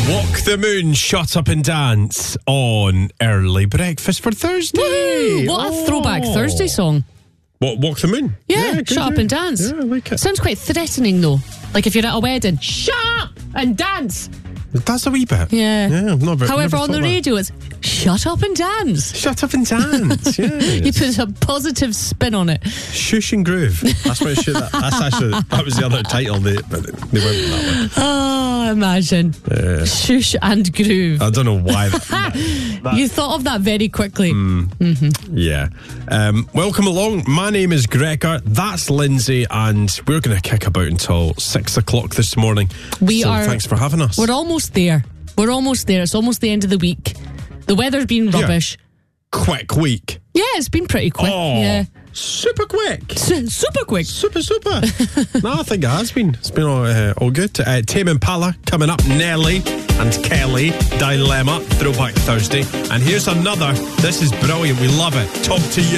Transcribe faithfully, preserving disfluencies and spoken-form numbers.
Walk the Moon, Shut Up and Dance on Early Breakfast for Thursday. Woo! What oh. a throwback Thursday song. What, Walk the Moon? Yeah, good, Shut Up yeah. and Dance. Yeah, I like it. Sounds quite threatening though. Like if you're at a wedding, shut up and dance. That's a wee bit. Yeah. Yeah, I've never, However, never on the thought that. radio, it's shut up and dance. Shut up and dance, yeah. You put a positive spin on it. Shush and Groove. That's what it should, that, that's actually, that was the other title, they, but they went with that one. Oh, imagine. Uh, Shush and groove. I don't know why. That, that, that, You thought of that very quickly. Mm, mm-hmm. Yeah. Um, welcome along. My name is Gregor. That's Lindsay, and we're going to kick about until six o'clock this morning. We so are. Thanks for having us. We're almost there. We're almost there. It's almost the end of the week. The weather's been rubbish. Yeah. Quick week. Yeah, it's been pretty quick. Oh, yeah. super quick. S- super quick. Super, super. No, I think it has been. It's been all, uh, all good. Uh, Tame Impala coming up. Nelly and Kelly. Dilemma. Throwback Thursday. And here's another. This is brilliant. We love it. Talk to You.